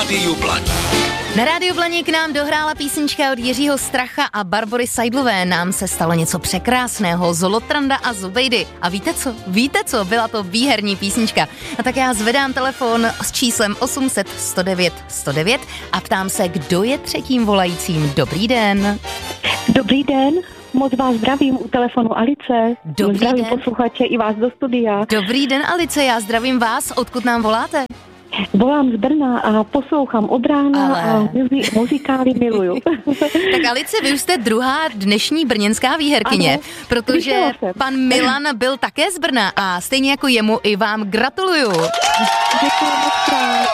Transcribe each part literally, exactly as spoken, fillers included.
Rádiu Blaník. Na Rádiu Blaník nám dohrála písnička od Jiřího Stracha a Barbory Seidlové. Nám se stalo něco překrásného z Lotranda a Zubejdy. A víte co? Víte co? Byla to výherní písnička. A tak já zvedám telefon s číslem osm set sto devět sto devět a ptám se, kdo je třetím volajícím. Dobrý den. Dobrý den. Moc vás zdravím u telefonu Alice. Dobrý zdravím den. posluchače i vás do studia. Dobrý den, Alice, já zdravím vás. Odkud nám voláte? Volám z Brna a poslouchám od rána Ale... a muzi- muzikály miluju. Tak Alice, vy už jste druhá dnešní brněnská výherkyně, ano, protože pan Milan byl také z Brna a stejně jako jemu i vám gratuluju. Děkuji moc krát.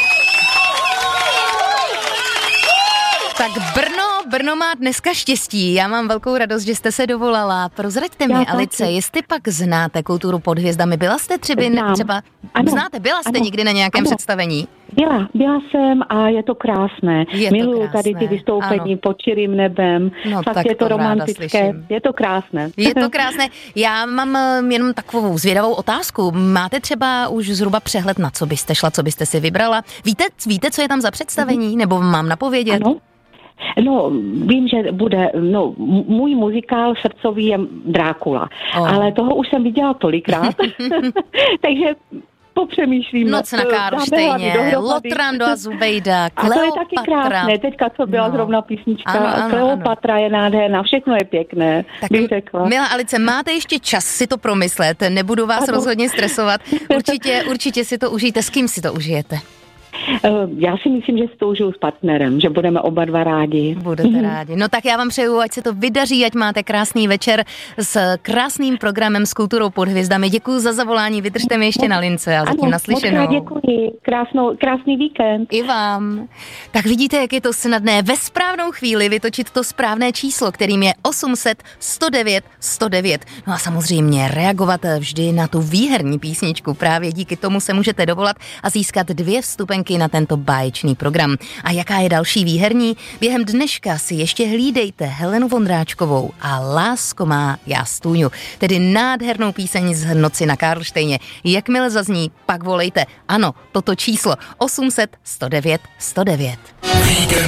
Tak Brno, Brno má dneska štěstí. Já mám velkou radost, že jste se dovolala. Prozraďte mi, Alice, jestli pak znáte kulturu pod hvězdami. Byla jste třeba, Znám. třeba Ano, znáte, byla jste ano, někdy na nějakém ano. představení? Byla, byla jsem a je to krásné. Je to Miluju krásné, tady ty vystoupení ano. pod čirým nebem. No, Fakt tak je to, to ráda romantické. slyším. Je to krásné. Je to krásné. Já mám eh, jenom takovou zvědavou otázku. Máte třeba už zhruba přehled, na co byste šla, co byste si vybrala? Víte, víte, co je tam za představení? Nebo mám napovědět? Ano. No, vím, že bude, no, m- můj muzikál srdcový je Drákula, Oh. ale toho už jsem viděla tolikrát, takže popřemýšlím. Noc na Karlštejně, Lotrando a Zubejda, A to je taky Kleopatra. krásné, teďka co byla No. zrovna písnička, Ano, ano, Kleopatra je nádherná, všechno je pěkné, Tak bych řekla. milá Alice, máte ještě čas si to promyslet, nebudu vás Ano. rozhodně stresovat. Určitě, určitě si to užijte. S kým si to užijete? Uh, Já si myslím, že si to užiju s partnerem, že budeme oba dva rádi. Budete rádi. No tak já vám přeju, ať se to vydaří, ať máte krásný večer s krásným programem s kulturou pod hvězdami. Děkuji za zavolání, vydržte mi ještě na lince a zatím Ano, naslyšenou. moc krát děkuji, Krásnou, krásný víkend. I vám. Tak vidíte, jak je to snadné ve správnou chvíli vytočit to správné číslo, kterým je osm set sto devět sto devět. No a samozřejmě reagovat vždy na tu výherní písničku. Právě díky tomu se můžete dovolat a získat dvě vstupenky na tento báječný program. A jaká je další výherní? Během dneška si ještě hlídejte Helenu Vondráčkovou a Lásko má já stůňu, tedy nádhernou píseň z Noci na Karlštejně. Jakmile zazní, pak volejte. Ano, toto číslo osm set sto devět sto devět. Víkend